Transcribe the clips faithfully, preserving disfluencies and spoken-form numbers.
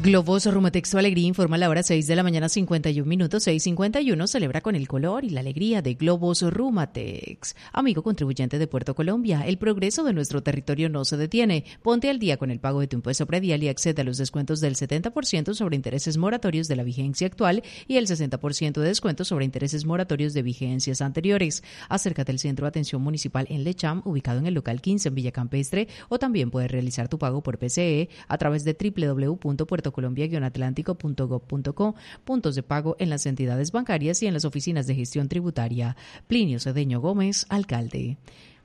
Globos Rumatex, su alegría, informa a la hora seis de la mañana, cincuenta y un minutos. seis cincuenta y uno, celebra con el color y la alegría de Globos Rumatex. Amigo contribuyente de Puerto Colombia, el progreso de nuestro territorio no se detiene. Ponte al día con el pago de tu impuesto predial y accede a los descuentos del setenta por ciento sobre intereses moratorios de la vigencia actual y el sesenta por ciento de descuento sobre intereses moratorios de vigencias anteriores. Acércate al Centro de Atención Municipal en Lecham, ubicado en el local quince en Villa Campestre, o también puedes realizar tu pago por P C E a través de doble u doble u doble u punto puerto colombia guion atlántico punto gob punto co, puntos de pago en las entidades bancarias y en las oficinas de gestión tributaria. Plinio Cedeño Gómez, alcalde.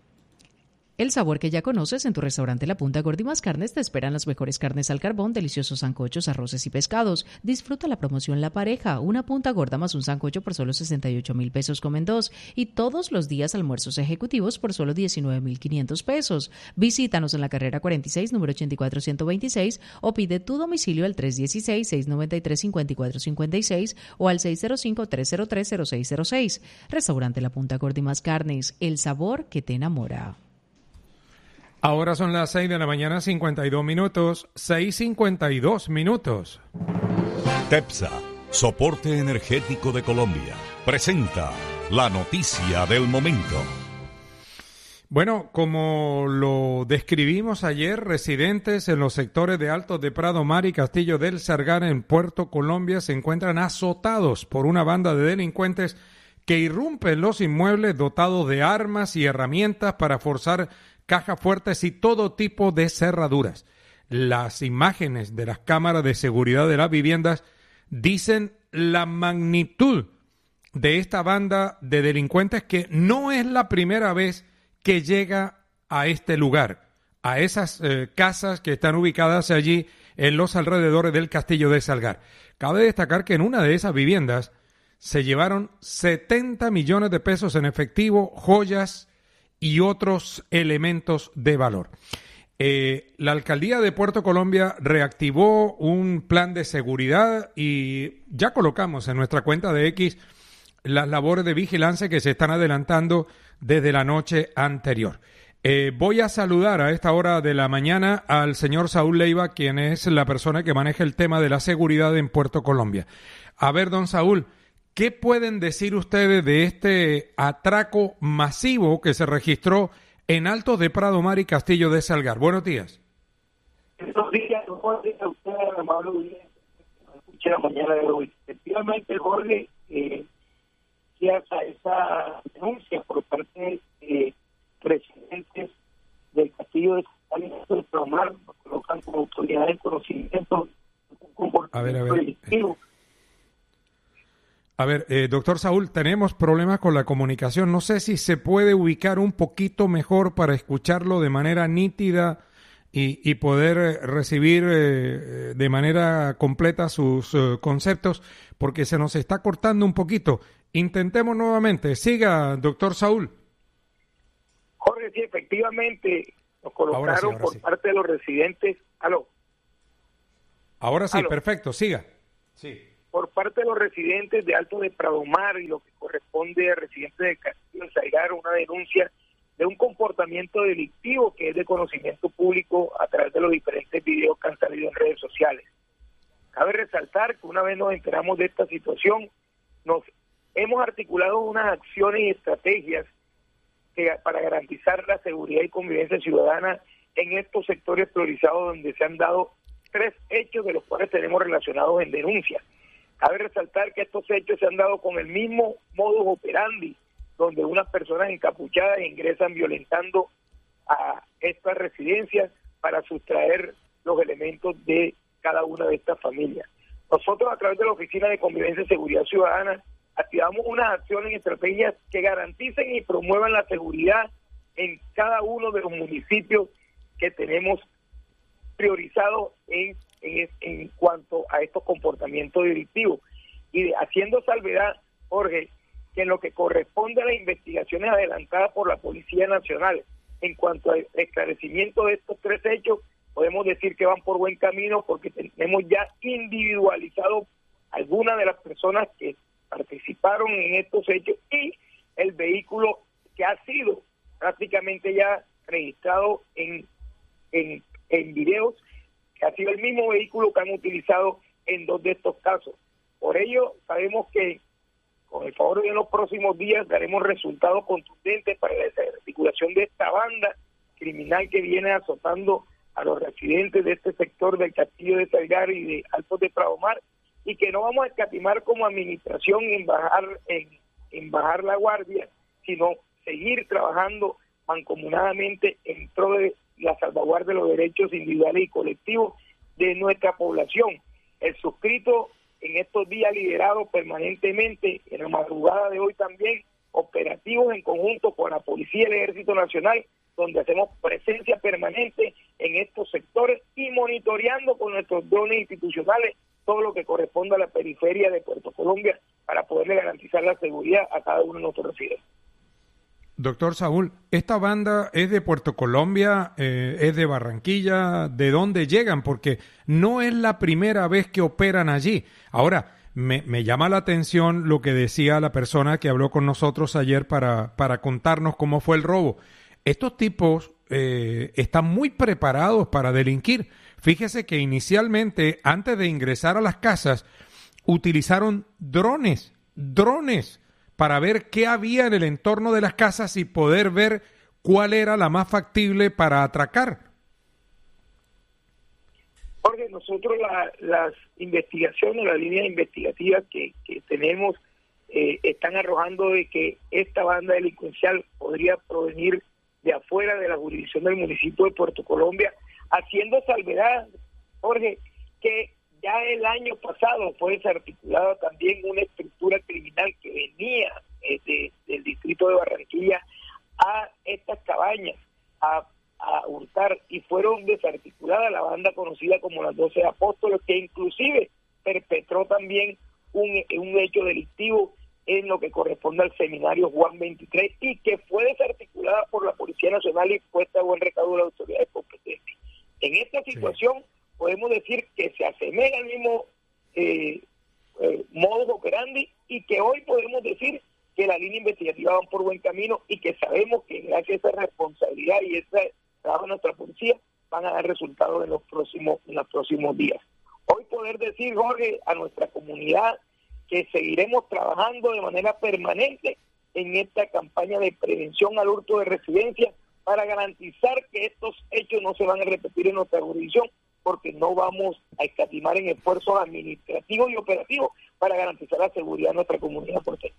El sabor que ya conoces en tu restaurante La Punta Gorda y Más Carnes te esperan las mejores carnes al carbón, deliciosos sancochos, arroces y pescados. Disfruta la promoción La Pareja, una punta gorda más un sancocho por solo sesenta y ocho mil pesos comen dos, y todos los días almuerzos ejecutivos por solo diecinueve mil quinientos pesos. Visítanos en la carrera cuarenta y seis, número ochenta y cuatro ciento veintiséis, o pide tu domicilio al tres uno seis, seis nueve tres, cinco cuatro cinco seis o al seis cero cinco, tres cero tres, cero seis cero seis. Restaurante La Punta Gorda y Más Carnes, el sabor que te enamora. Ahora son las seis de la mañana, cincuenta y dos minutos, seis cincuenta y dos minutos. TEPSA, Soporte Energético de Colombia, presenta la noticia del momento. Bueno, como lo describimos ayer, residentes en los sectores de Altos de Prado Mar y Castillo del Sargar en Puerto Colombia se encuentran azotados por una banda de delincuentes que irrumpen los inmuebles dotados de armas y herramientas para forzar cajas fuertes y todo tipo de cerraduras. Las imágenes de las cámaras de seguridad de las viviendas dicen la magnitud de esta banda de delincuentes, que no es la primera vez que llega a este lugar, a esas eh, casas que están ubicadas allí en los alrededores del Castillo de Salgar. Cabe destacar que en una de esas viviendas se llevaron setenta millones de pesos en efectivo, joyas y otros elementos de valor. Eh, la Alcaldía de Puerto Colombia reactivó un plan de seguridad y ya colocamos en nuestra cuenta de X las labores de vigilancia que se están adelantando desde la noche anterior. Eh, voy a saludar a esta hora de la mañana al señor Saúl Leiva, quien es la persona que maneja el tema de la seguridad en Puerto Colombia. A ver, don Saúl, ¿qué pueden decir ustedes de este atraco masivo que se registró en Altos de Prado Mar y Castillo de Salgar? Buenos días. Buenos días, Jorge, a usted, amable oyente, escuché la mañana de hoy. Efectivamente, Jorge, eh, esa, esa denuncia por parte de presidentes del Castillo de Salgar de Prado Mar, nos colocan como autoridades de conocimiento un comportamiento delictivo. A ver, eh, doctor Saúl, tenemos problemas con la comunicación. No sé si se puede ubicar un poquito mejor para escucharlo de manera nítida y, y poder eh, recibir eh, de manera completa sus eh, conceptos, porque se nos está cortando un poquito. Intentemos nuevamente. Siga, doctor Saúl. Jorge, sí, efectivamente, nos colocaron ahora sí, ahora por sí. parte de los residentes. ¿Aló? Ahora sí, ¿Aló? Perfecto, siga. Sí. Por parte de los residentes de Alto de Prado Mar y lo que corresponde a residentes de Castillo de Salgar, una denuncia de un comportamiento delictivo que es de conocimiento público a través de los diferentes videos que han salido en redes sociales. Cabe resaltar que una vez nos enteramos de esta situación, nos hemos articulado unas acciones y estrategias que, para garantizar la seguridad y convivencia ciudadana en estos sectores priorizados donde se han dado tres hechos de los cuales tenemos relacionados en denuncia. Cabe resaltar que estos hechos se han dado con el mismo modus operandi, donde unas personas encapuchadas ingresan violentando a estas residencias para sustraer los elementos de cada una de estas familias. Nosotros, a través de la Oficina de Convivencia y Seguridad Ciudadana, activamos unas acciones y estrategias que garanticen y promuevan la seguridad en cada uno de los municipios que tenemos priorizados en En, en cuanto a estos comportamientos delictivos, y de, haciendo salvedad, Jorge, que en lo que corresponde a las investigaciones adelantadas por la Policía Nacional en cuanto al esclarecimiento de estos tres hechos, podemos decir que van por buen camino, porque tenemos ya individualizado algunas de las personas que participaron en estos hechos y el vehículo que ha sido prácticamente ya registrado en, en, en videos que ha sido el mismo vehículo que han utilizado en dos de estos casos. Por ello, sabemos que con el favor de Dios en los próximos días daremos resultados contundentes para la desarticulación de esta banda criminal que viene azotando a los residentes de este sector del Castillo de Salgar y de Altos de Pradomar, y que no vamos a escatimar como administración en bajar en, en bajar la guardia, sino seguir trabajando mancomunadamente en pro de la salvaguardia de los derechos individuales y colectivos de nuestra población. El suscrito en estos días liderado permanentemente, en la madrugada de hoy también, operativos en conjunto con la Policía y el Ejército Nacional, donde hacemos presencia permanente en estos sectores y monitoreando con nuestros drones institucionales todo lo que corresponde a la periferia de Puerto Colombia para poderle garantizar la seguridad a cada uno de nuestros residentes. Doctor Saúl, ¿esta banda es de Puerto Colombia, eh, es de Barranquilla? ¿De dónde llegan? Porque no es la primera vez que operan allí. Ahora, me, me llama la atención lo que decía la persona que habló con nosotros ayer para, para contarnos cómo fue el robo. Estos tipos eh, están muy preparados para delinquir. Fíjese que inicialmente, antes de ingresar a las casas, utilizaron drones, drones, para ver qué había en el entorno de las casas y poder ver cuál era la más factible para atracar. Jorge, nosotros la, las investigaciones, las líneas investigativas que, que tenemos eh, están arrojando de que esta banda delincuencial podría provenir de afuera de la jurisdicción del municipio de Puerto Colombia, haciendo salvedad, Jorge, que ya el año pasado fue desarticulada también una estructura criminal que venía eh, de, del distrito de Barranquilla a estas cabañas a, a hurtar, y fueron desarticuladas la banda conocida como las doce Apóstoles, que inclusive perpetró también un, un hecho delictivo en lo que corresponde al seminario Juan veintitrés, y que fue desarticulada por la Policía Nacional y puesta a buen recaudo de las autoridades competentes. En esta situación sí podemos decir que se asemeja al mismo eh, eh, modus operandi, y que hoy podemos decir que la línea investigativa va por buen camino, y que sabemos que gracias a esa responsabilidad y ese trabajo de nuestra policía van a dar resultados en los próximos en los próximos días. Hoy poder decir, Jorge, a nuestra comunidad que seguiremos trabajando de manera permanente en esta campaña de prevención al hurto de residencia para garantizar que estos hechos no se van a repetir en nuestra jurisdicción, porque no vamos a escatimar en esfuerzos administrativos y operativos para garantizar la seguridad de nuestra comunidad porteña.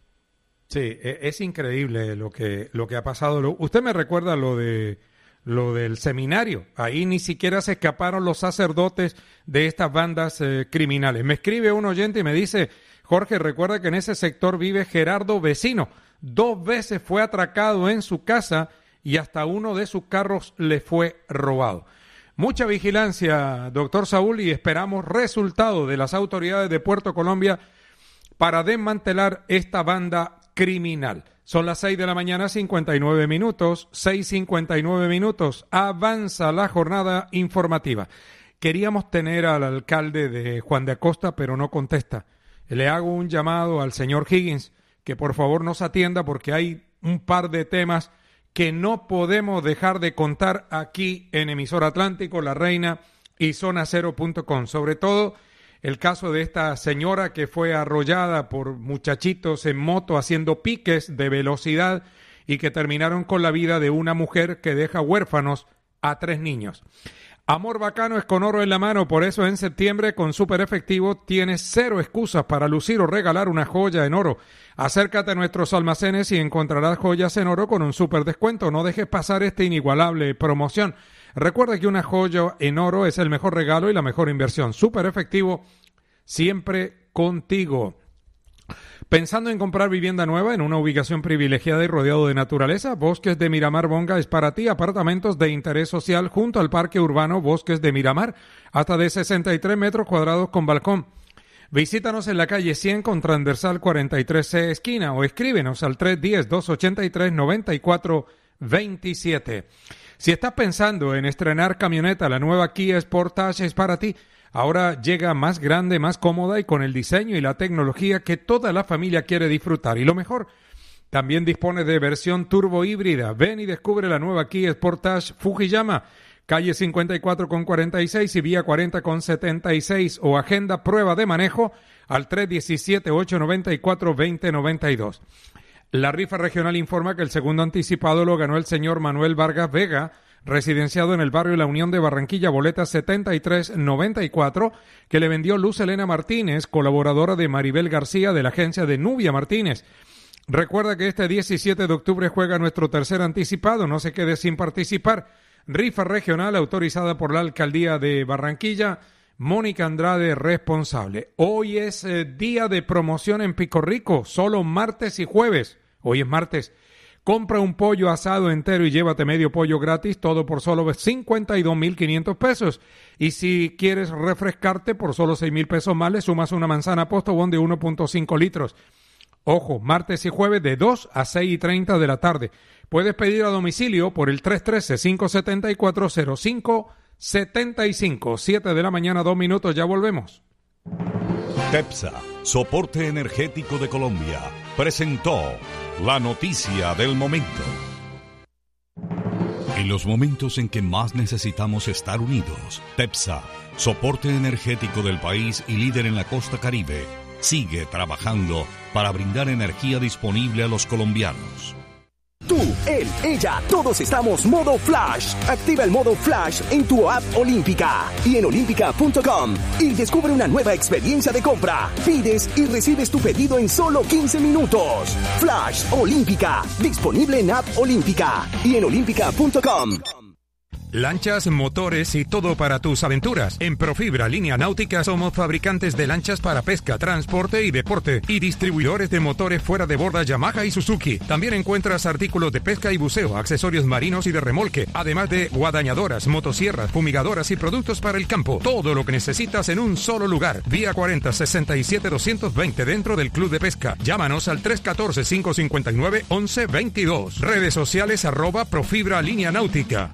Sí, es increíble lo que lo que ha pasado. Usted me recuerda lo de lo del seminario. Ahí ni siquiera se escaparon los sacerdotes de estas bandas eh, criminales. Me escribe un oyente y me dice: Jorge, recuerda que en ese sector vive Gerardo Vecino. Dos veces fue atracado en su casa y hasta uno de sus carros le fue robado. Mucha vigilancia, doctor Saúl, y esperamos resultados de las autoridades de Puerto Colombia para desmantelar esta banda criminal. Son las seis de la mañana, cincuenta y nueve minutos, seis cincuenta y nueve minutos. Avanza la jornada informativa. Queríamos tener al alcalde de Juan de Acosta, pero no contesta. Le hago un llamado al señor Higgins que por favor nos atienda, porque hay un par de temas que no podemos dejar de contar aquí en Emisora Atlántico, La Reina y Zona Cero punto com. Sobre todo el caso de esta señora que fue arrollada por muchachitos en moto haciendo piques de velocidad y que terminaron con la vida de una mujer que deja huérfanos a tres niños. Amor bacano es con oro en la mano, por eso en septiembre con Super Efectivo tienes cero excusas para lucir o regalar una joya en oro. Acércate a nuestros almacenes y encontrarás joyas en oro con un super descuento. No dejes pasar esta inigualable promoción. Recuerda que una joya en oro es el mejor regalo y la mejor inversión. Super Efectivo, siempre contigo. Pensando en comprar vivienda nueva en una ubicación privilegiada y rodeado de naturaleza, Bosques de Miramar Bonga es para ti. Apartamentos de interés social junto al Parque Urbano Bosques de Miramar, hasta de sesenta y tres metros cuadrados con balcón. Visítanos en la calle cien con transversal cuarenta y tres C esquina, o escríbenos al tres uno cero, dos ocho tres, nueve cuatro dos siete. Si estás pensando en estrenar camioneta, la nueva Kia Sportage es para ti. Ahora llega más grande, más cómoda y con el diseño y la tecnología que toda la familia quiere disfrutar. Y lo mejor, también dispone de versión turbo híbrida. Ven y descubre la nueva Kia Sportage Fujiyama calle cincuenta y cuatro con cuarenta y seis y vía cuarenta con setenta y seis, o agenda prueba de manejo al tres uno siete, ocho nueve cuatro, dos cero nueve dos. La rifa regional informa que el segundo anticipado lo ganó el señor Manuel Vargas Vega, residenciado en el barrio La Unión de Barranquilla, boleta setenta y tres noventa y cuatro, que le vendió Luz Elena Martínez, colaboradora de Maribel García de la agencia de Nubia Martínez. Recuerda que este diecisiete de octubre juega nuestro tercer anticipado, no se quede sin participar. Rifa regional autorizada por la Alcaldía de Barranquilla, Mónica Andrade responsable. Hoy es eh, día de promoción en Pico Rico, solo martes y jueves. Hoy es martes. Compra un pollo asado entero y llévate medio pollo gratis, todo por solo cincuenta y dos mil quinientos pesos. Y si quieres refrescarte por solo seis mil pesos más, le sumas una manzana Postobón de uno punto cinco litros. Ojo, martes y jueves de dos a seis y treinta de la tarde. Puedes pedir a domicilio por el tres uno tres, cinco siete cuatro, cero cinco siete cinco. siete de la mañana, dos minutos, ya volvemos. TEPSA, Soporte Energético de Colombia, presentó la noticia del momento. En los momentos en que más necesitamos estar unidos, TEPSA, Soporte Energético del país y líder en la costa Caribe, sigue trabajando para brindar energía disponible a los colombianos. Tú, él, ella, todos estamos modo Flash. Activa el modo Flash en tu app Olímpica y en olímpica punto com y descubre una nueva experiencia de compra. Pides y recibes tu pedido en solo quince minutos. Flash Olímpica, disponible en app Olímpica y en olímpica punto com. Lanchas, motores y todo para tus aventuras. En Profibra Línea Náutica somos fabricantes de lanchas para pesca, transporte y deporte y distribuidores de motores fuera de borda Yamaha y Suzuki. También encuentras artículos de pesca y buceo, accesorios marinos y de remolque, además de guadañadoras, motosierras, fumigadoras y productos para el campo. Todo lo que necesitas en un solo lugar. Vía cuarenta, sesenta y siete, doscientos veinte dentro del Club de Pesca. Llámanos al tres uno cuatro, cinco cinco nueve, once veintidós. Redes sociales arroba Profibra Línea Náutica.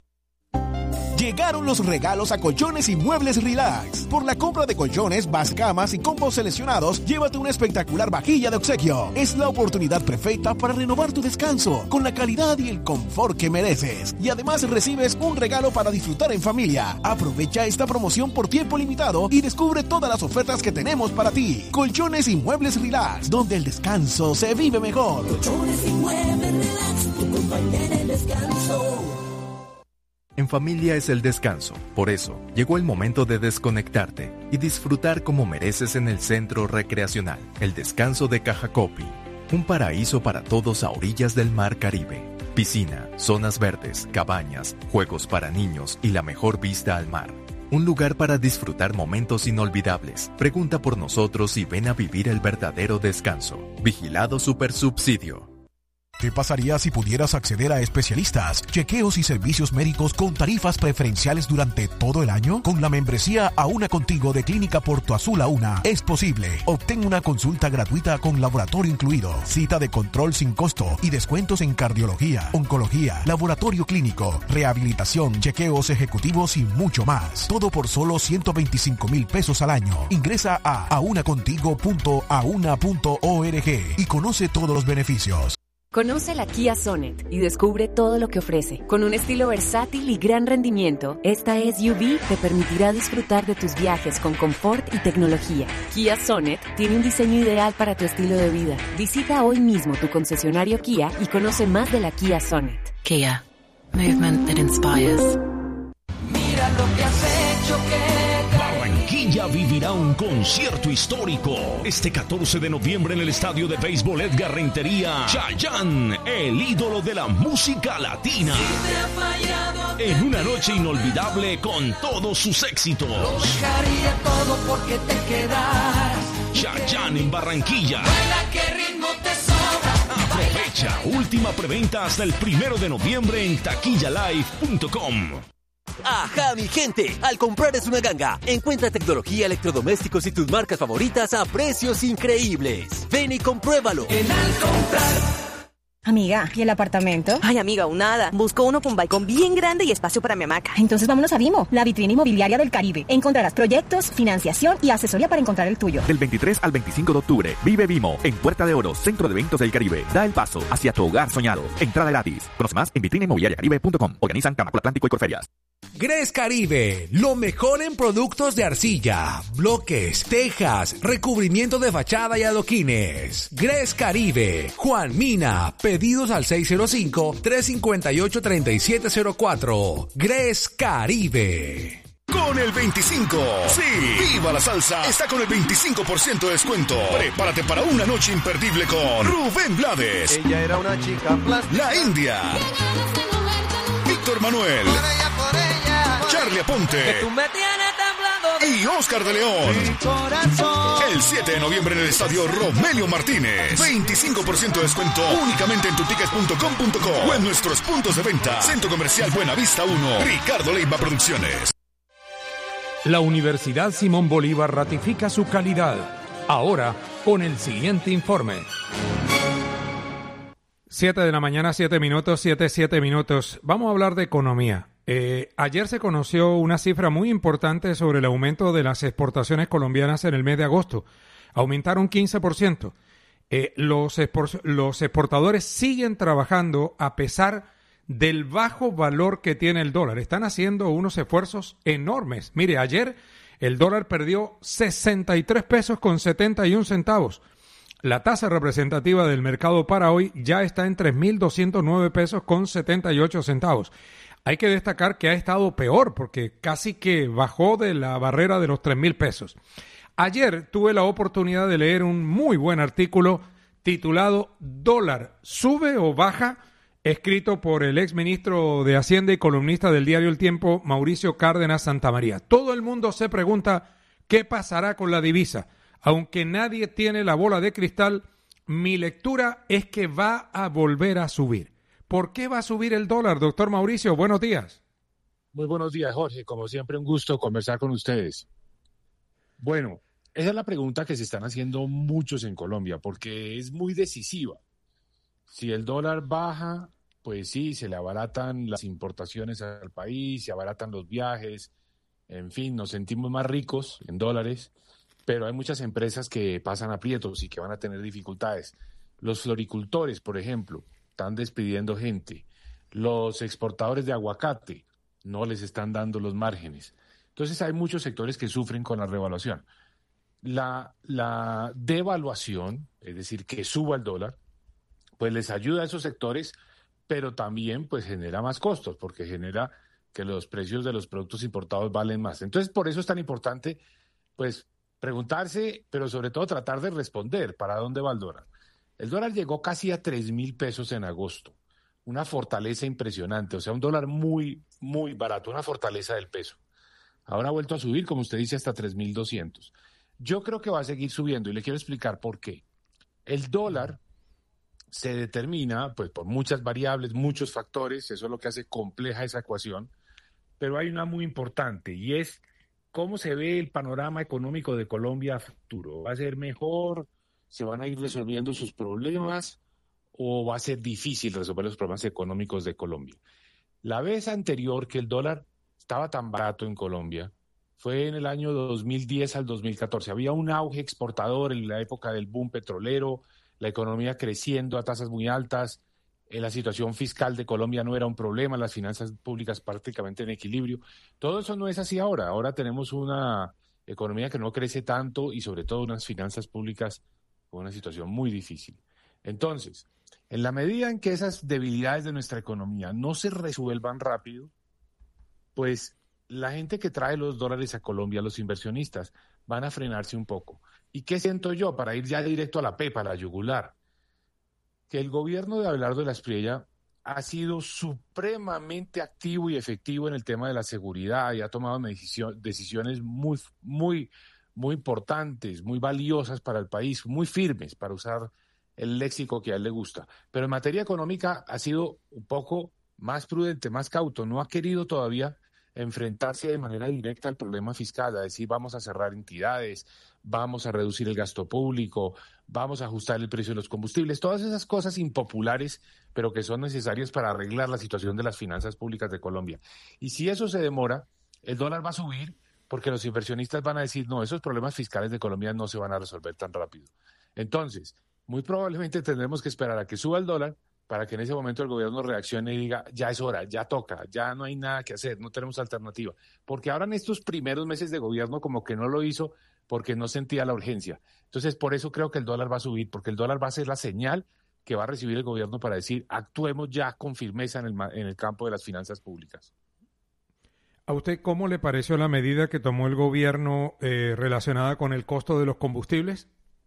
Llegaron los regalos a Colchones y Muebles Relax. Por la compra de colchones, bascamas y combos seleccionados, llévate una espectacular vajilla de obsequio. Es la oportunidad perfecta para renovar tu descanso con la calidad y el confort que mereces. Y además recibes un regalo para disfrutar en familia. Aprovecha esta promoción por tiempo limitado y descubre todas las ofertas que tenemos para ti. Colchones y Muebles Relax, donde el descanso se vive mejor. Colchones y Muebles Relax, tu compañera en descanso. En familia es el descanso. Por eso, llegó el momento de desconectarte y disfrutar como mereces en el Centro Recreacional, el Descanso de Cajacopi. Un paraíso para todos a orillas del Mar Caribe. Piscina, zonas verdes, cabañas, juegos para niños y la mejor vista al mar. Un lugar para disfrutar momentos inolvidables. Pregunta por nosotros y ven a vivir el verdadero descanso. Vigilado Supersubsidio. ¿Qué pasaría si pudieras acceder a especialistas, chequeos y servicios médicos con tarifas preferenciales durante todo el año? Con la membresía A Una Contigo de Clínica Porto Azul A Una es posible. Obtén una consulta gratuita con laboratorio incluido, cita de control sin costo y descuentos en cardiología, oncología, laboratorio clínico, rehabilitación, chequeos ejecutivos y mucho más. Todo por solo ciento veinticinco mil pesos al año. Ingresa a aunacontigo punto a una punto org y conoce todos los beneficios. Conoce la Kia Sonet y descubre todo lo que ofrece. Con un estilo versátil y gran rendimiento, esta S U V te permitirá disfrutar de tus viajes con confort y tecnología. Kia Sonet tiene un diseño ideal para tu estilo de vida. Visita hoy mismo tu concesionario Kia y conoce más de la Kia Sonet. Kia, movement that inspires. Mira lo que has hecho, que Barranquilla vivirá un concierto histórico este catorce de noviembre en el estadio de béisbol Edgar Rentería. Chayanne, el ídolo de la música latina, en una noche inolvidable con todos sus éxitos. Lo dejaría todo porque te quedas. Chayanne en Barranquilla. Baila, qué ritmo te sobra. Aprovecha, última preventa hasta el primero de noviembre en taquilla live punto com. Ajá, mi gente, al comprar Es Una Ganga, encuentra tecnología, electrodomésticos y tus marcas favoritas a precios increíbles. Ven y compruébalo. En al comprar. Amiga, ¿y el apartamento? Ay, amiga, aún nada. Busco uno con balcón bien grande y espacio para mi hamaca. Entonces vámonos a Vimo, la vitrina inmobiliaria del Caribe. Encontrarás proyectos, financiación y asesoría para encontrar el tuyo. Del veintitrés al veinticinco de octubre, vive Vimo en Puerta de Oro, Centro de Eventos del Caribe. Da el paso hacia tu hogar soñado. Entrada gratis. Conoce más en vitrina inmobiliaria caribe punto com. Organizan Camacol Atlántico y Corferias. Gres Caribe, lo mejor en productos de arcilla, bloques, tejas, recubrimiento de fachada y adoquines. Gres Caribe, Juan Mina, pedidos al seis cero cinco, tres cinco ocho, tres siete cero cuatro. Gres Caribe. Con el veinticinco. Sí, Viva la Salsa está con el veinticinco por ciento de descuento. Prepárate para una noche imperdible con Rubén Blades. Ella era una chica plástica. La India. Víctor Manuel. Por ella, por ella, por Charlie Aponte. Que tú me tienes temblando. Y Oscar de León. Mi corazón. El siete de noviembre en el estadio Romelio Martínez. veinticinco por ciento de descuento únicamente en tutickets punto com punto co o en nuestros puntos de venta. Centro Comercial Buenavista uno. Ricardo Leiva Producciones. La Universidad Simón Bolívar ratifica su calidad. Ahora, con el siguiente informe. Siete de la mañana, siete minutos, siete, siete minutos. Vamos a hablar de economía. Eh, ayer se conoció una cifra muy importante sobre el aumento de las exportaciones colombianas en el mes de agosto. Aumentaron quince por ciento. Eh, los, expor- los exportadores siguen trabajando a pesar del bajo valor que tiene el dólar. Están haciendo unos esfuerzos enormes. Mire, ayer el dólar perdió sesenta y tres pesos con setenta y un centavos. La tasa representativa del mercado para hoy ya está en tres mil doscientos nueve pesos con setenta y ocho centavos. Hay que destacar que ha estado peor porque casi que bajó de la barrera de los tres mil pesos. Ayer tuve la oportunidad de leer un muy buen artículo titulado ¿Dólar sube o baja?, escrito por el exministro de Hacienda y columnista del diario El Tiempo, Mauricio Cárdenas Santamaría. Todo el mundo se pregunta qué pasará con la divisa. Aunque nadie tiene la bola de cristal, mi lectura es que va a volver a subir. ¿Por qué va a subir el dólar, doctor Mauricio? Buenos días. Muy buenos días, Jorge. Como siempre, un gusto conversar con ustedes. Bueno, esa es la pregunta que se están haciendo muchos en Colombia, porque es muy decisiva. Si el dólar baja, pues sí, se le abaratan las importaciones al país, se abaratan los viajes, en fin, nos sentimos más ricos en dólares, pero hay muchas empresas que pasan aprietos y que van a tener dificultades. Los floricultores, por ejemplo, están despidiendo gente. Los exportadores de aguacate no les están dando los márgenes. Entonces hay muchos sectores que sufren con la revaluación. La, la devaluación, es decir, que suba el dólar, pues les ayuda a esos sectores, pero también pues genera más costos, porque genera que los precios de los productos importados valen más. Entonces, por eso es tan importante, pues, preguntarse, pero sobre todo tratar de responder para dónde va el dólar. El dólar llegó casi a tres mil pesos en agosto, una fortaleza impresionante, o sea, un dólar muy, muy barato, una fortaleza del peso. Ahora ha vuelto a subir, como usted dice, hasta tres mil doscientos. Yo creo que va a seguir subiendo y le quiero explicar por qué. El dólar se determina pues por muchas variables, muchos factores, eso es lo que hace compleja esa ecuación, pero hay una muy importante y es cómo se ve el panorama económico de Colombia a futuro. ¿Va a ser mejor? ¿Se van a ir resolviendo sus problemas? ¿O va a ser difícil resolver los problemas económicos de Colombia? La vez anterior que el dólar estaba tan barato en Colombia fue en el año dos mil diez al dos mil catorce. Había un auge exportador en la época del boom petrolero, la economía creciendo a tasas muy altas, eh, la situación fiscal de Colombia no era un problema, las finanzas públicas prácticamente en equilibrio. Todo eso no es así ahora. Ahora tenemos una economía que no crece tanto y sobre todo unas finanzas públicas con una situación muy difícil. Entonces, en la medida en que esas debilidades de nuestra economía no se resuelvan rápido, pues la gente que trae los dólares a Colombia, los inversionistas, van a frenarse un poco. ¿Y qué siento yo? Para ir ya directo a la pepa, a la yugular. Que el gobierno de Abelardo de la Espriella ha sido supremamente activo y efectivo en el tema de la seguridad y ha tomado decisiones muy, muy, muy importantes, muy valiosas para el país, muy firmes, para usar el léxico que a él le gusta. Pero en materia económica ha sido un poco más prudente, más cauto. No ha querido todavía enfrentarse de manera directa al problema fiscal, a decir vamos a cerrar entidades, vamos a reducir el gasto público, vamos a ajustar el precio de los combustibles, todas esas cosas impopulares, pero que son necesarias para arreglar la situación de las finanzas públicas de Colombia. Y si eso se demora, el dólar va a subir porque los inversionistas van a decir, no, esos problemas fiscales de Colombia no se van a resolver tan rápido. Entonces, muy probablemente tendremos que esperar a que suba el dólar para que en ese momento el gobierno reaccione y diga, ya es hora, ya toca, ya no hay nada que hacer, no tenemos alternativa. Porque ahora en estos primeros meses de gobierno como que no lo hizo porque no sentía la urgencia. Entonces, por eso creo que el dólar va a subir, porque el dólar va a ser la señal que va a recibir el gobierno para decir, actuemos ya con firmeza en el, en el campo de las finanzas públicas. ¿A usted cómo le pareció la medida que tomó el gobierno eh, relacionada con el costo de los combustibles?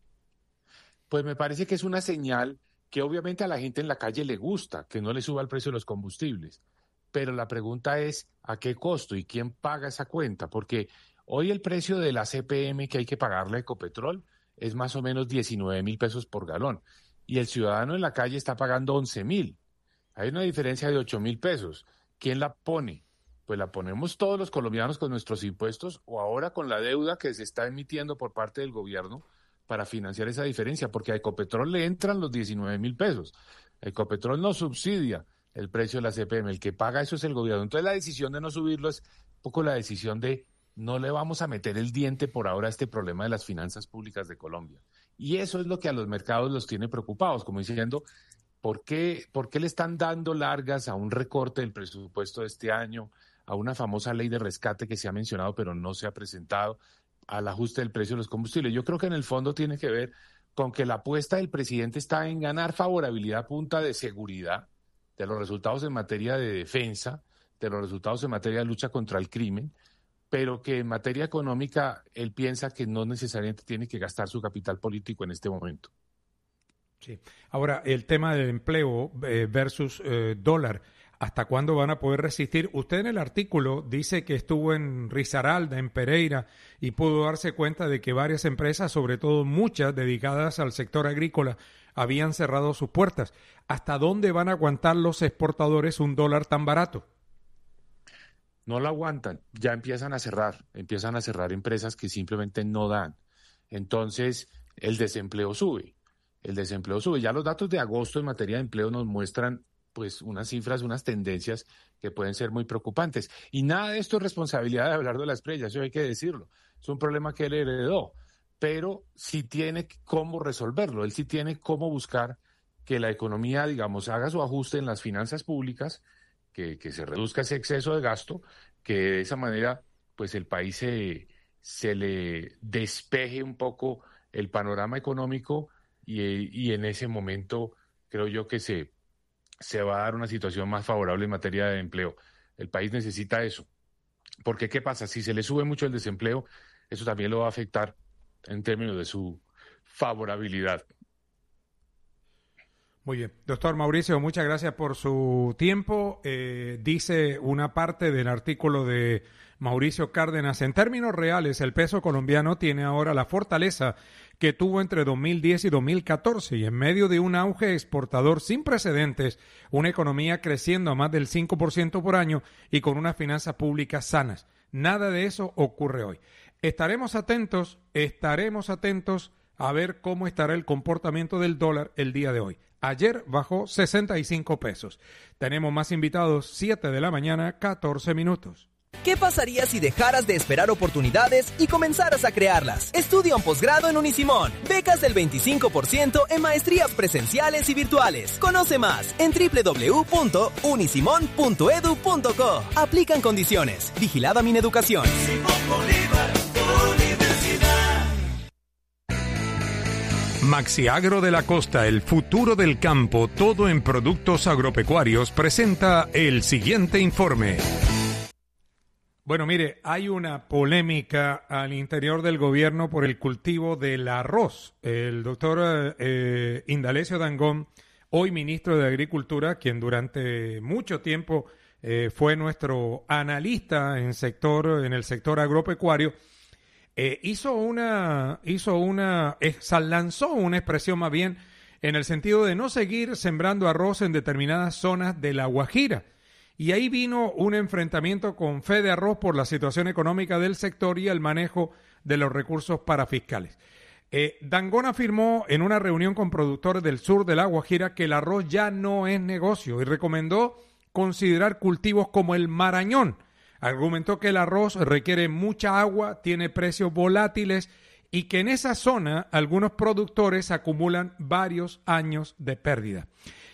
Pues me parece que es una señal que obviamente a la gente en la calle le gusta, que no le suba el precio de los combustibles. Pero la pregunta es, ¿a qué costo y quién paga esa cuenta? Porque hoy el precio de la C P M que hay que pagarle a Ecopetrol es más o menos diecinueve mil pesos por galón. Y el ciudadano en la calle está pagando once mil. Hay una diferencia de ocho mil pesos. ¿Quién la pone? Pues la ponemos todos los colombianos con nuestros impuestos o ahora con la deuda que se está emitiendo por parte del gobierno para financiar esa diferencia, porque a Ecopetrol le entran los diecinueve mil pesos. Ecopetrol no subsidia el precio de la C P M, el que paga eso es el gobierno. Entonces la decisión de no subirlo es un poco la decisión de no le vamos a meter el diente por ahora a este problema de las finanzas públicas de Colombia. Y eso es lo que a los mercados los tiene preocupados, como diciendo, ¿por qué, por qué le están dando largas a un recorte del presupuesto de este año, a una famosa ley de rescate que se ha mencionado pero no se ha presentado, al ajuste del precio de los combustibles? Yo creo que en el fondo tiene que ver con que la apuesta del presidente está en ganar favorabilidad a punta de seguridad, de los resultados en materia de defensa, de los resultados en materia de lucha contra el crimen, pero que en materia económica él piensa que no necesariamente tiene que gastar su capital político en este momento. Sí. Ahora, el tema del empleo eh, versus eh, dólar, ¿hasta cuándo van a poder resistir? Usted en el artículo dice que estuvo en Risaralda, en Pereira, y pudo darse cuenta de que varias empresas, sobre todo muchas dedicadas al sector agrícola, habían cerrado sus puertas. ¿Hasta dónde van a aguantar los exportadores un dólar tan barato? No lo aguantan, ya empiezan a cerrar, empiezan a cerrar empresas que simplemente no dan. Entonces, el desempleo sube, el desempleo sube. Ya los datos de agosto en materia de empleo nos muestran pues unas cifras, unas tendencias que pueden ser muy preocupantes. Y nada de esto es responsabilidad de Abelardo de la Espriella, eso hay que decirlo. Es un problema que él heredó, pero sí tiene cómo resolverlo, él sí tiene cómo buscar que la economía, digamos, haga su ajuste en las finanzas públicas, que, que se reduzca ese exceso de gasto, que de esa manera pues el país se, se le despeje un poco el panorama económico y, y en ese momento creo yo que se, se va a dar una situación más favorable en materia de empleo. El país necesita eso. Porque ¿qué pasa? Si se le sube mucho el desempleo, eso también lo va a afectar en términos de su favorabilidad. Muy bien. Doctor Mauricio, muchas gracias por su tiempo. Eh, dice una parte del artículo de Mauricio Cárdenas, en términos reales, el peso colombiano tiene ahora la fortaleza que tuvo entre dos mil diez y dos mil catorce y en medio de un auge exportador sin precedentes, una economía creciendo a más del cinco por ciento por año y con unas finanzas públicas sanas. Nada de eso ocurre hoy. Estaremos atentos, estaremos atentos a ver cómo estará el comportamiento del dólar el día de hoy. Ayer bajó sesenta y cinco pesos. Tenemos más invitados, siete de la mañana, catorce minutos. ¿Qué pasaría si dejaras de esperar oportunidades y comenzaras a crearlas? Estudia un posgrado en Unisimón. Becas del veinticinco por ciento en maestrías presenciales y virtuales. Conoce más en doble u doble u doble u punto unisimón punto edu punto co. Aplican condiciones. Vigilada Mineducación. Maxiagro de la Costa, el futuro del campo, todo en productos agropecuarios, presenta el siguiente informe. Bueno, mire, hay una polémica al interior del gobierno por el cultivo del arroz. El doctor eh, Indalecio Dangond, hoy ministro de Agricultura, quien durante mucho tiempo eh, fue nuestro analista en sector, en el sector agropecuario, Eh, hizo una, hizo una, eh, lanzó una expresión más bien en el sentido de no seguir sembrando arroz en determinadas zonas de La Guajira. Y ahí vino un enfrentamiento con Fede Arroz por la situación económica del sector y el manejo de los recursos parafiscales. Eh, Dangond afirmó en una reunión con productores del sur de La Guajira que el arroz ya no es negocio y recomendó considerar cultivos como el marañón. Argumentó que el arroz requiere mucha agua, tiene precios volátiles y que en esa zona algunos productores acumulan varios años de pérdida.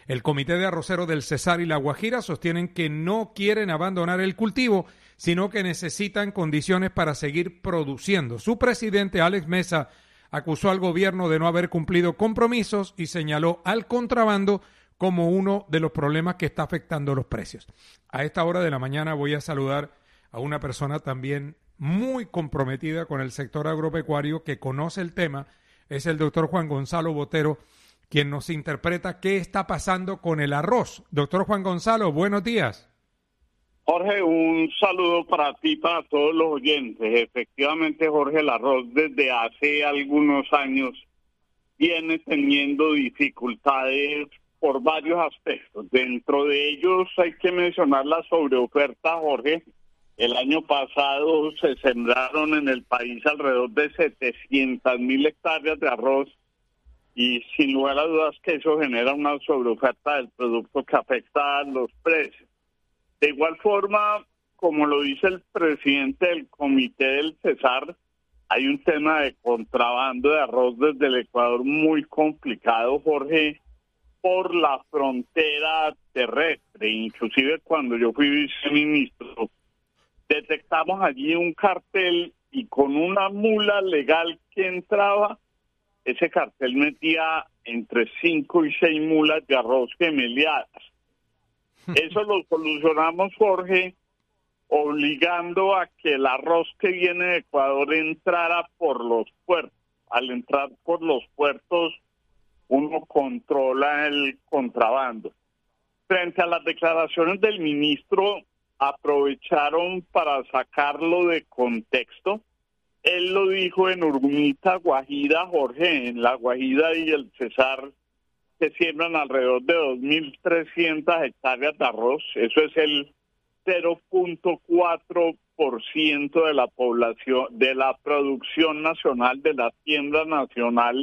El Comité de Arroceros del Cesar y La Guajira sostienen que no quieren abandonar el cultivo, sino que necesitan condiciones para seguir produciendo. Su presidente, Alex Mesa, acusó al gobierno de no haber cumplido compromisos y señaló al contrabando como uno de los problemas que está afectando los precios. A esta hora de la mañana voy a saludar a una persona también muy comprometida con el sector agropecuario que conoce el tema. Es el doctor Juan Gonzalo Botero, quien nos interpreta qué está pasando con el arroz. Doctor Juan Gonzalo, buenos días. Jorge, un saludo para ti, para todos los oyentes. Efectivamente, Jorge, el arroz desde hace algunos años viene teniendo dificultades por varios aspectos. Dentro de ellos hay que mencionar la sobreoferta, Jorge. El año pasado se sembraron en el país alrededor de setecientas mil hectáreas de arroz y sin lugar a dudas que eso genera una sobreoferta del producto que afecta a los precios. De igual forma, como lo dice el presidente del comité del Cesar, hay un tema de contrabando de arroz desde el Ecuador muy complicado, Jorge, por la frontera terrestre. Inclusive cuando yo fui viceministro, detectamos allí un cartel y con una mula legal que entraba, ese cartel metía entre cinco y seis mulas de arroz gemeliadas. Eso lo solucionamos, Jorge, obligando a que el arroz que viene de Ecuador entrara por los puertos. Al entrar por los puertos, uno controla el contrabando. Frente a las declaraciones del ministro, aprovecharon para sacarlo de contexto. Él lo dijo en Urumita, Guajira, Jorge, en la Guajira y el Cesar se siembran alrededor de dos mil trescientas hectáreas de arroz. Eso es el cero punto cuatro por ciento de la población, de la producción nacional, de la siembra nacional.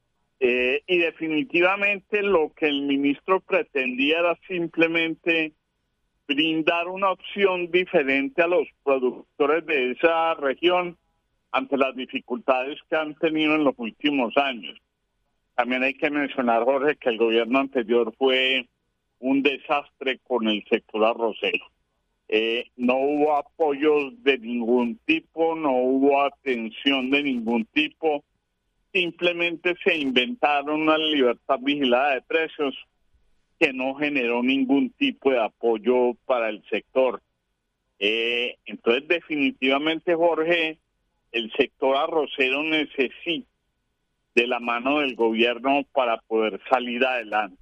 Eh, y definitivamente lo que el ministro pretendía era simplemente brindar una opción diferente a los productores de esa región ante las dificultades que han tenido en los últimos años. También hay que mencionar, Jorge, que el gobierno anterior fue un desastre con el sector arrocero. Eh, no hubo apoyos de ningún tipo, no hubo atención de ningún tipo. Simplemente se inventaron una libertad vigilada de precios que no generó ningún tipo de apoyo para el sector. Eh, entonces, definitivamente, Jorge, el sector arrocero necesita de la mano del gobierno para poder salir adelante.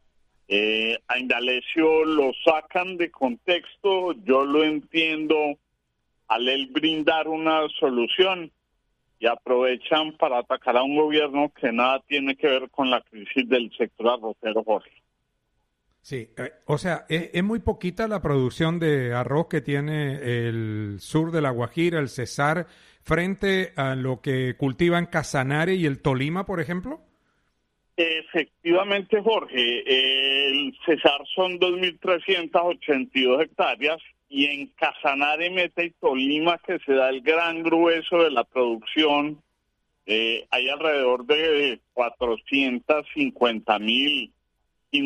Eh, a Indalecio lo sacan de contexto, yo lo entiendo, al él brindar una solución y aprovechan para atacar a un gobierno que nada tiene que ver con la crisis del sector arrocero, Jorge. Sí, eh, o sea, es, es muy poquita la producción de arroz que tiene el sur de La Guajira, el Cesar, frente a lo que cultivan Casanare y el Tolima, por ejemplo. Efectivamente, Jorge, el Cesar son dos mil trescientas ochenta y dos hectáreas y en Casanare, Meta y Tolima, que se da el gran grueso de la producción, eh, hay alrededor de cuatrocientas cincuenta mil